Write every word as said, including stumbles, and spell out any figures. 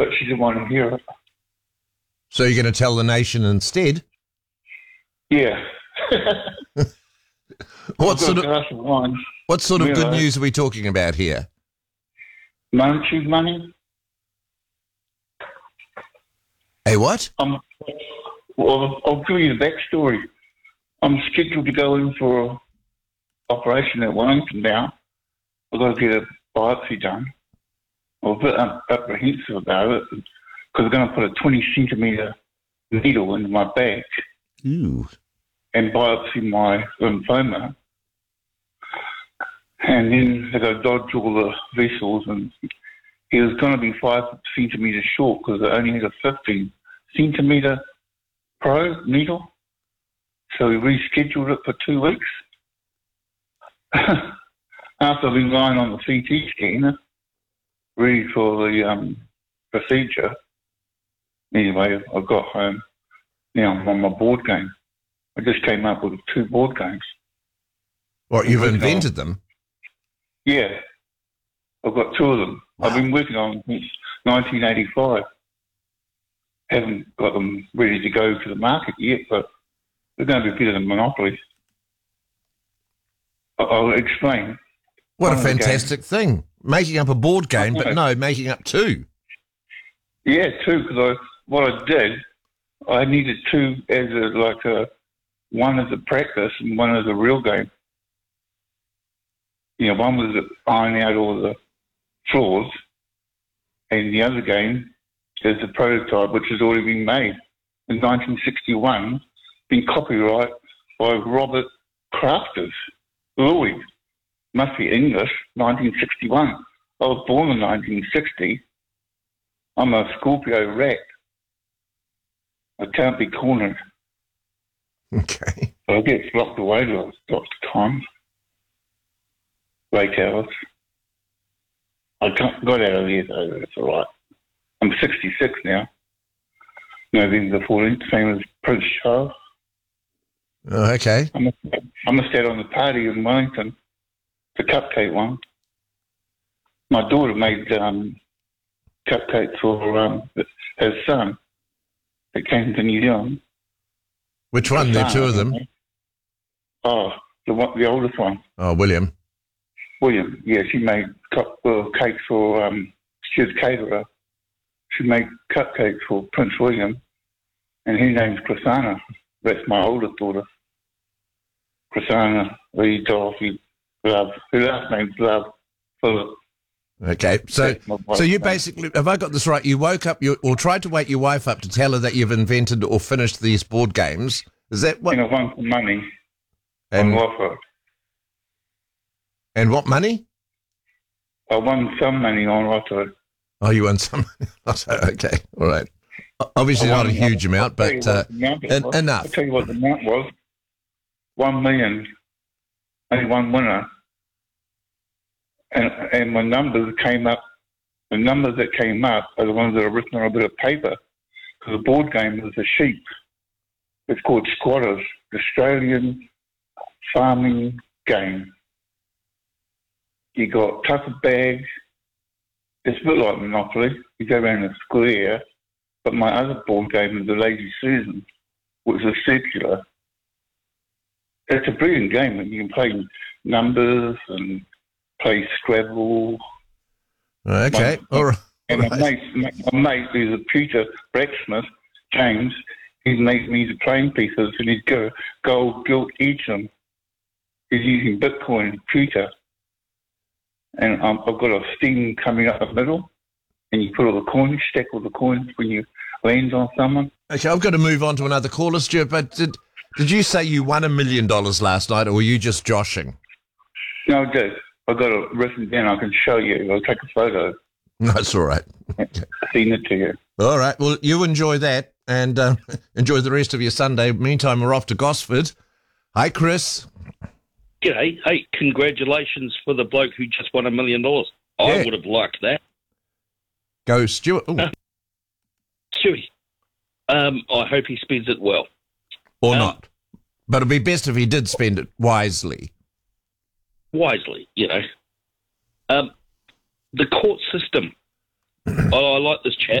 but she didn't want to hear it. So you're going to tell the nation instead? Yeah. What sort of, glass of wine. what sort of good Realised- news are we talking about here? Monetary money. Hey, what? Um, well, I'll give you the backstory. I'm scheduled to go in for an operation at Wellington now. I've got to get a biopsy done. I'm a bit up- apprehensive about it because they're going to put a twenty centimetre needle into my back Ooh. and biopsy my lymphoma. And then they're going to dodge all the vessels, and he was going to be five centimetres short because it only has a fifteen centimetre pro needle. So we rescheduled it for two weeks. After I've been lying on the C T scanner, ready for the um, procedure. Anyway, I got home. Now I'm on my board game. I just came up with two board games. What, you've Working invented on- them? Yeah, I've got two of them. Wow. I've been working on them since nineteen eighty-five. Haven't got them ready to go to the market yet, but they're going to be better than Monopoly. I- I'll explain. What a One of the fantastic thing. Making up a board game, but no, making up two. Yeah, two, because I, what I did, I needed two as a, like a, one as a practice and one as a real game. You know, one was ironing out all the flaws, and the other game is the prototype, which has already been made in nineteen sixty-one, been copyrighted by Robert Crafters, Louis. Must be English, nineteen sixty-one. I was born in nineteen sixty. I'm a Scorpio rat. I can't be cornered. Okay. I get locked away lots, lots of times. Late hours. I got got out of there though, that's all right. I'm sixty-six now. November the fourteenth, same as Prince Charles. Oh, okay. I must, I must out on the party in Wellington, the cupcake one. My daughter made um, cupcakes for um, her son that came to New Zealand. Which one? There are two of them. Oh, the one, the oldest one. Oh, William. William, yeah, she made cup, uh, cakes for, um, she was a caterer. She made cupcakes for Prince William, and his name's Chrisana. That's my oldest daughter. Chrisana Lee Dorothy Love. Her last name's Love Philip. Okay, so That's my wife's so you name. basically, have I got this right? You woke up, you or tried to wake your wife up to tell her that you've invented or finished these board games. Is that what? And I won some money And, on Lotto. and what money? I won some money on Lotto. Oh, you won some. Okay, all right. Obviously I not a won- huge amount, I'll tell you but what uh, the amount en- was. enough. I'll tell you what the amount was. One million. Only one winner. And, and my numbers came up, the numbers that came up are the ones that are written on a bit of paper. Because the board game is a sheep. It's called Squatters, Australian farming game. You got tucker bags. It's a bit like Monopoly. You go around a square. But my other board game is the Lazy Susan, which is circular. It's a brilliant game, and you can play numbers and play Scrabble. Okay, My- all right. And Right. my mate, my mate, who's a pewter blacksmith, James, he's made me the playing pieces, and he's got gold gilt each them. He's using Bitcoin pewter. And um, I've got a sting coming up the middle, and you put all the coins, stack all the coins when you land on someone. Okay, I've got to move on to another caller, Stuart, but did, did you say you won a million dollars last night, or were you just joshing? No, I did. I've got it written down. I can show you. I'll take a photo. No, it's all right. Send it to you. All right, well, you enjoy that, and uh, enjoy the rest of your Sunday. Meantime, we're off to Gosford. Hi, Chris. G'day. Hey, congratulations for the bloke who just won a million dollars. Yeah. I would have liked that. Go, Stuart. Ooh, Stewie, um, I hope he spends it well. or um, not. But it'd be best if he did spend it wisely. Wisely, you know. Um, the court system. I, I like this chat.